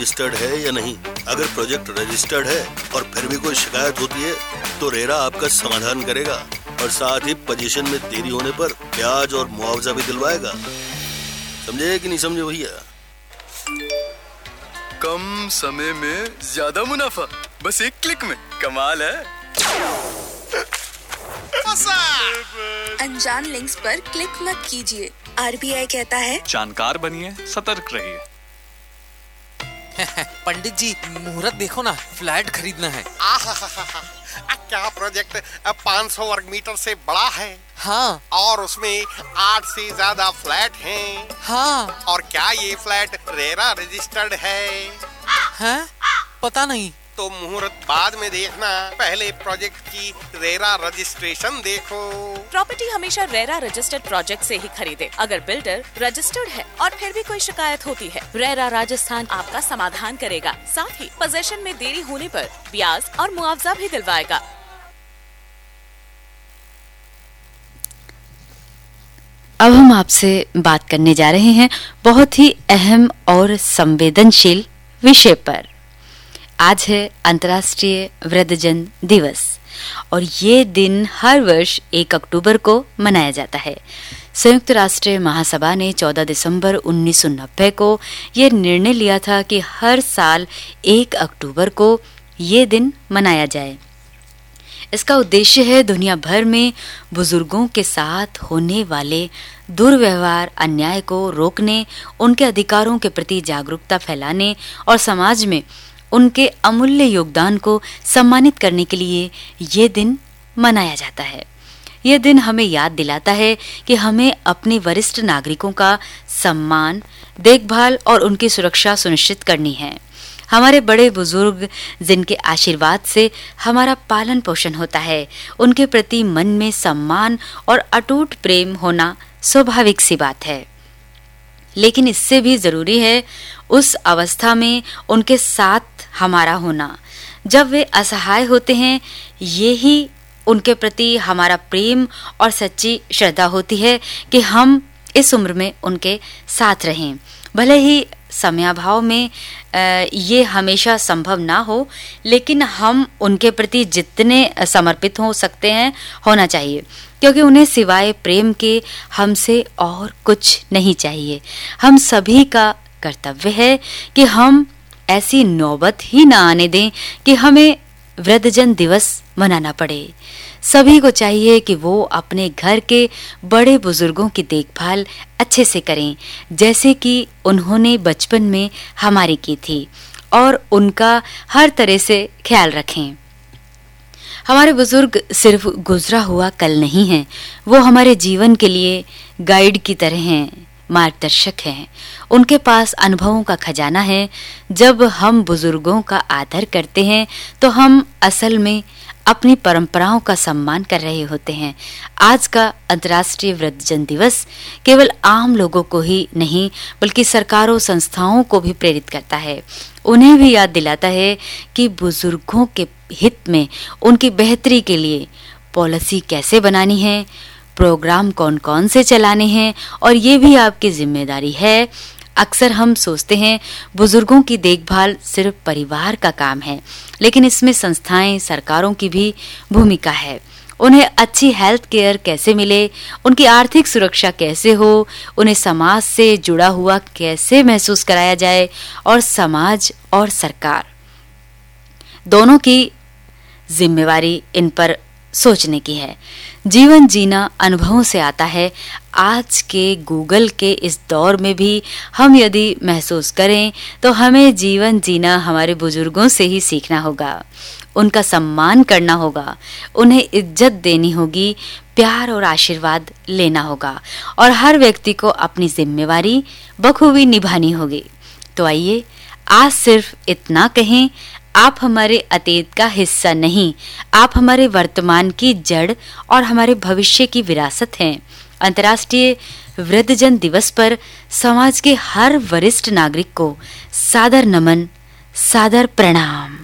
Registered है या नहीं। अगर प्रोजेक्ट रजिस्टर्ड है और फिर भी कोई शिकायत होती है तो रेरा आपका समाधान करेगा और साथ ही पोजीशन में देरी होने पर ब्याज और मुआवजा भी दिलवाएगा। समझे कि नहीं समझे भैया? कम समय में ज्यादा मुनाफा, बस एक क्लिक में। कमाल है। अनजान लिंक्स पर क्लिक मत कीजिए। आरबीआई कहता है जानकार बनिए, सतर्क रहिए। पंडित जी मुहूर्त देखो ना, फ्लैट खरीदना है। क्या प्रोजेक्ट 500 वर्ग मीटर से बड़ा है? हाँ। और उसमें 8 से ज्यादा फ्लैट हैं। हाँ। और क्या ये फ्लैट रेरा रजिस्टर्ड है? हैं? पता नहीं। तो मुहूर्त बाद में देखना, पहले प्रोजेक्ट की रेरा रजिस्ट्रेशन देखो। प्रॉपर्टी हमेशा रेरा रजिस्टर्ड प्रोजेक्ट से ही खरीदे। अगर बिल्डर रजिस्टर्ड है और फिर भी कोई शिकायत होती है, रेरा राजस्थान आपका समाधान करेगा। साथ ही पोजेशन में देरी होने पर ब्याज और मुआवजा भी दिलवाएगा। अब हम आपसे बात करने जा रहे हैं बहुत ही अहम और संवेदनशील विषय पर। आज है अंतर्राष्ट्रीय वृद्धजन दिवस और ये दिन हर वर्ष 1 अक्टूबर को मनाया जाता है। संयुक्त राष्ट्र महासभा ने 14 दिसंबर 1990 को ये निर्णय लिया था कि हर साल 1 अक्टूबर को ये दिन मनाया जाए। इसका उद्देश्य है दुनिया भर में बुजुर्गों के साथ होने वाले दुर्व्यवहार, अन्याय को रोकने, उनके अधिकारों के प्रति जागरूकता फैलाने और समाज में उनके अमूल्य योगदान को सम्मानित करने के लिए ये दिन मनाया जाता है। ये दिन हमें याद दिलाता है कि हमें अपने वरिष्ठ नागरिकों का सम्मान, देखभाल और उनकी सुरक्षा सुनिश्चित करनी है। हमारे बड़े बुजुर्ग जिनके आशीर्वाद से हमारा पालन पोषण होता है, उनके प्रति मन में सम्मान और अटूट प्रेम होना स्वाभाविक सी बात है। लेकिन इससे भी जरूरी है उस अवस्था में उनके साथ हमारा होना जब वे असहाय होते हैं। यही उनके प्रति हमारा प्रेम और सच्ची श्रद्धा होती है कि हम इस उम्र में उनके साथ रहें। भले ही समयाभाव में ये हमेशा संभव ना हो, लेकिन हम उनके प्रति जितने समर्पित हो सकते हैं होना चाहिए, क्योंकि उन्हें सिवाय प्रेम के हमसे और कुछ नहीं चाहिए। हम सभी का कर्तव्य है कि हम ऐसी नौबत ही ना आने दें कि हमें वृद्धजन दिवस मनाना पड़े। सभी को चाहिए कि वो अपने घर के बड़े बुजुर्गों की देखभाल अच्छे से करें, जैसे कि उन्होंने बचपन में हमारी की थी, और उनका हर तरह से ख्याल रखें। हमारे बुजुर्ग सिर्फ गुजरा हुआ कल नहीं है, वो हमारे जीवन के लिए गाइड की तरह हैं, मार्गदर्शक हैं। उनके पास अनुभवों का खजाना है। जब हम बुजुर्गों का आदर करते हैं तो हम असल में अपनी परंपराओं का सम्मान कर रहे होते हैं। आज का अंतर्राष्ट्रीय वृद्धजन दिवस केवल आम लोगों को ही नहीं, बल्कि सरकारों, संस्थाओं को भी प्रेरित करता है। उन्हें भी याद दिलाता है कि बुजुर्गों के हित में, उनकी बेहतरी के लिए पॉलिसी कैसे बनानी है, प्रोग्राम कौन कौन से चलाने हैं, और ये भी आपकी जिम्मेदारी है। अक्सर हम सोचते हैं बुजुर्गों की देखभाल सिर्फ परिवार का काम है, लेकिन इसमें संस्थाएं, सरकारों की भी भूमिका है। उन्हें अच्छी हेल्थ केयर कैसे मिले, उनकी आर्थिक सुरक्षा कैसे हो, उन्हें समाज से जुड़ा हुआ कैसे महसूस कराया जाए, और समाज और सरकार दोनों की जिम्मेवारी इन पर सोचने की है। जीवन जीना अनुभवों से आता है। आज के गूगल के इस दौर में भी हम यदि महसूस करें तो हमें जीवन जीना हमारे बुजुर्गों से ही सीखना होगा। उनका सम्मान करना होगा, उन्हें इज्जत देनी होगी, प्यार और आशीर्वाद लेना होगा, और हर व्यक्ति को अपनी जिम्मेवारी बखूबी निभानी होगी। तो आइए आज सिर्फ इतना कहें, आप हमारे अतीत का हिस्सा नहीं, आप हमारे वर्तमान की जड़ और हमारे भविष्य की विरासत हैं। अंतर्राष्ट्रीय वृद्धजन दिवस पर समाज के हर वरिष्ठ नागरिक को सादर नमन, सादर प्रणाम।